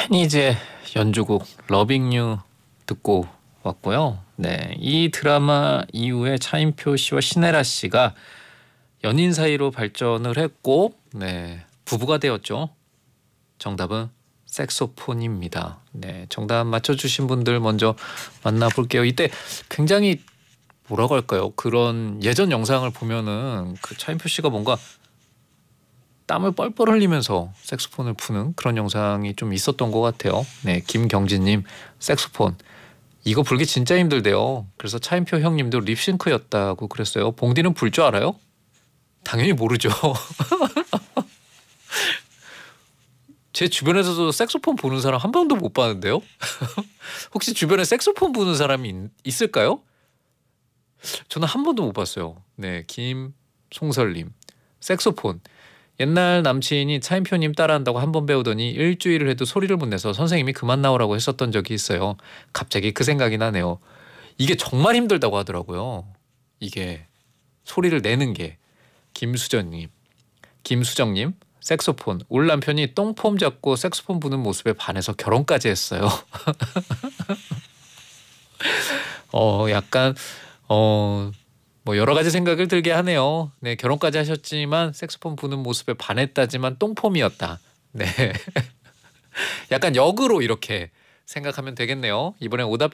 케니지의 연주곡 러빙 유 듣고 왔고요. 네, 이 드라마 이후에 차인표 씨와 신혜라 씨가 연인 사이로 발전을 했고, 네, 부부가 되었죠. 정답은 색소폰입니다. 네, 정답 맞춰주신 분들 먼저 만나볼게요. 이때 굉장히 뭐라고 할까요? 그런 예전 영상을 보면은 그 차인표 씨가 뭔가 땀을 뻘뻘 흘리면서 색소폰을 푸는 그런 영상이 좀 있었던 것 같아요. 네, 김경진님 색소폰 이거 불기 진짜 힘들대요. 그래서 차인표 형님도 립싱크였다고 그랬어요. 봉디는 불 줄 알아요? 당연히 모르죠. 제 주변에서도 색소폰 부는 사람 한 번도 못 봤는데요. 혹시 주변에 색소폰 부는 사람이 있을까요? 저는 한 번도 못 봤어요. 네, 김송설님 색소폰 옛날 남친이 차인표님 따라한다고 한 번 배우더니 일주일을 해도 소리를 못 내서 선생님이 그만 나오라고 했었던 적이 있어요. 갑자기 그 생각이 나네요. 이게 정말 힘들다고 하더라고요. 이게 소리를 내는 게. 김수정님 색소폰 울 남편이 똥폼 잡고 색소폰 부는 모습에 반해서 결혼까지 했어요. 약간 뭐 여러 가지 생각을 들게 하네요. 네, 결혼까지 하셨지만 색소폰 부는 모습에 반했다지만 똥폼이었다. 네, 약간 역으로 이렇게 생각하면 되겠네요. 이번에 오답